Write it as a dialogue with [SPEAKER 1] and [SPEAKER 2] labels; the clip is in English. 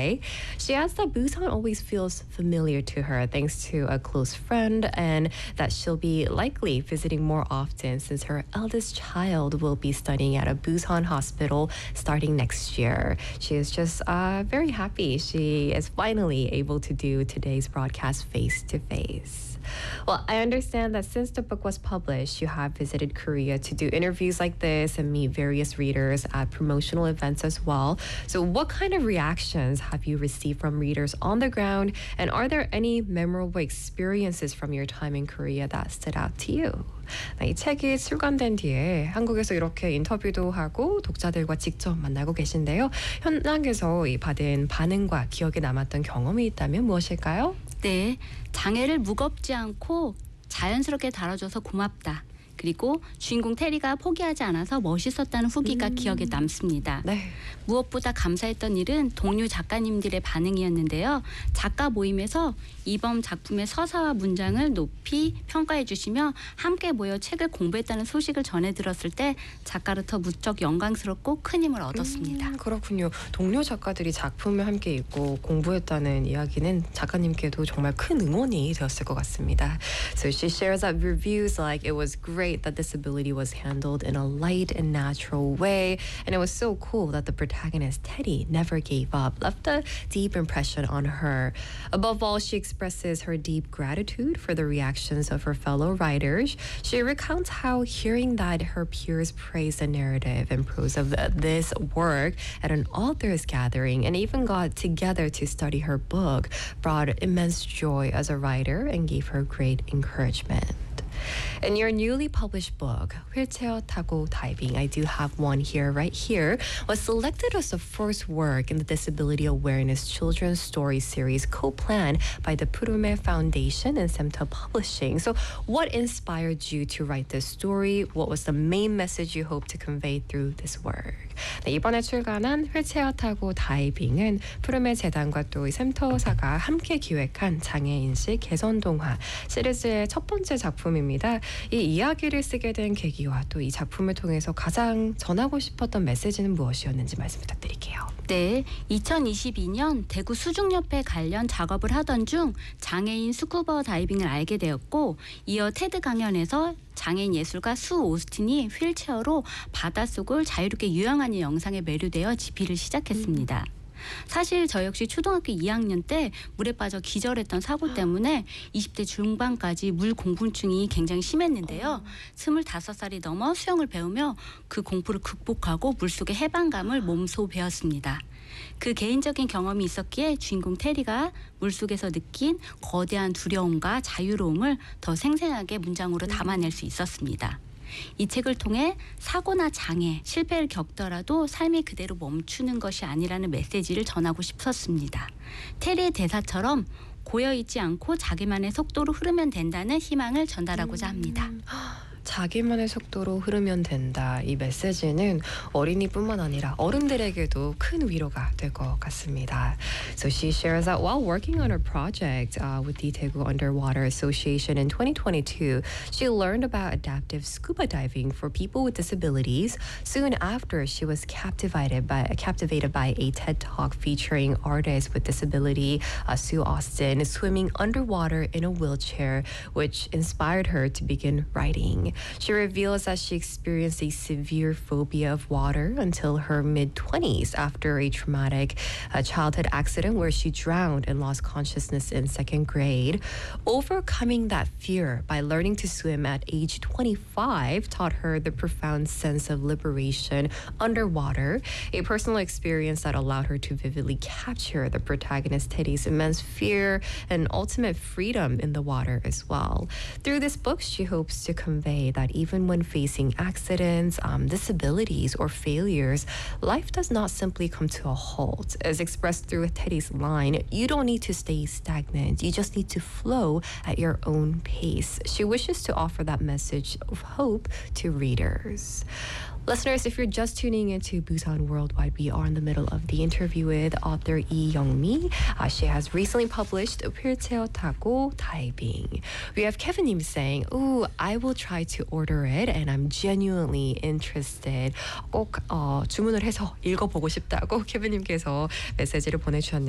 [SPEAKER 1] today. She adds that Busan always feels familiar to her thanks to a close friend and that she'll be likely visiting more often since her eldest child will be studying at a Busan hospital starting next year. She is just very happy she is finally able to do today's broadcast face to face. Well, I understand that since the book was published, you have visited Korea to do interviews like this and meet various readers at promotional events as well. So what kind of reactions have you received from readers on the ground? And are there any memorable experiences from your time in Korea that stood out to you? 이 책이 출간된 뒤에 한국에서 이렇게 인터뷰도 하고 독자들과 직접 만나고 계신데요. 현장에서 받은 반응과 기억에 남았던 경험이 있다면 무엇일까요?
[SPEAKER 2] 네, 장애를 무겁지 않고 자연스럽게 다뤄줘서 고맙다. 그리고 주인공 테리가 포기하지 않아서 멋있었다는 후기가 기억에 남습니다.
[SPEAKER 1] 네.
[SPEAKER 2] 무엇보다 감사했던 일은 동료 작가님들의 반응이었는데요. 작가 모임에서 이번 작품의 서사와 문장을 높이 평가해 주시며 함께 모여 책을 공부했다는 소식을 전해 들었을 때 작가로부터 무척 영광스럽고 큰 힘을 얻었습니다.
[SPEAKER 1] 그렇군요. 동료 작가들이 작품을 함께 읽고 공부했다는 이야기는 작가님께도 정말 큰 응원이 되었을 것 같습니다. So she shares that reviews like it was great that disability was handled in a light and natural way, and it was so cool that the protagonist Teddy never gave up, left a deep impression on her. Above all, she expresses her deep gratitude for the reactions of her fellow writers. She recounts how hearing that her peers praise the narrative and prose of this work at an authors gathering and even got together to study her book brought immense joy as a writer and gave her great encouragement. In your newly published book, Wheelchair 타고 Diving, I do have one here, right here, was selected as the first work in the Disability Awareness Children's Story series co-planned by the Purume Foundation and Semta Publishing. So what inspired you to write this story? What was the main message you hope to convey through this work? 네, 이번에 출간한 휠체어 타고 다이빙은 푸르메 재단과 또 샘터사가 함께 기획한 장애인식 개선 동화 시리즈의 첫 번째 작품입니다. 이 이야기를 쓰게 된 계기와 또 이 작품을 통해서 가장 전하고 싶었던 메시지는 무엇이었는지 말씀 부탁드릴게요.
[SPEAKER 2] 네, 2022년 대구 수중협회 관련 작업을 하던 중 장애인 스쿠버 다이빙을 알게 되었고 이어 테드 강연에서 장애인 예술가 수 오스틴이 휠체어로 바닷속을 자유롭게 유영하는 영상에 매료되어 집필을 시작했습니다. 사실 저 역시 초등학교 2학년 때 물에 빠져 기절했던 사고 때문에 20대 중반까지 물 공분증이 굉장히 심했는데요. 25살이 넘어 수영을 배우며 그 공포를 극복하고 물속의 해방감을 몸소 배웠습니다. 그 개인적인 경험이 있었기에 주인공 테리가 물속에서 느낀 거대한 두려움과 자유로움을 더 생생하게 문장으로 담아낼 수 있었습니다. 이 책을 통해 사고나 장애, 실패를 겪더라도 삶이 그대로 멈추는 것이 아니라는 메시지를 전하고 싶었습니다. 테리의 대사처럼 고여있지 않고 자기만의 속도로 흐르면 된다는 희망을 전달하고자 합니다.
[SPEAKER 1] 자기만의 속도로 흐르면 된다. 이 메시지는 어린이뿐만 아니라 어른들에게도 큰 위로가 될 것 같습니다. So she shares that while working on her project with the Daegu Underwater Association in 2022, she learned about adaptive scuba diving for people with disabilities soon after she was captivated by a TED Talk featuring artists with disability, Sue Austin, swimming underwater in a wheelchair, which inspired her to begin writing. She reveals that she experienced a severe phobia of water until her mid-20s after a traumatic childhood accident where she drowned and lost consciousness in second grade. Overcoming that fear by learning to swim at age 25 taught her the profound sense of liberation underwater, a personal experience that allowed her to vividly capture the protagonist Teddy's immense fear and ultimate freedom in the water as well. Through this book, she hopes to convey that even when facing accidents, disabilities, or failures, life does not simply come to a halt. As expressed through Teddy's line, you don't need to stay stagnant. You just need to flow at your own pace. She wishes to offer that message of hope to readers. Listeners, if you're just tuning into Busan Worldwide, we are in the middle of the interview with author Lee Young-mi. She has recently published 휠체어 타고 Diving. We have Kevin Nim saying, "Ooh, I will try to order it, and I'm genuinely interested." 꼭 주문을 해서 읽어보고 싶다고 케빈님께서 메시지를 보내주셨네요.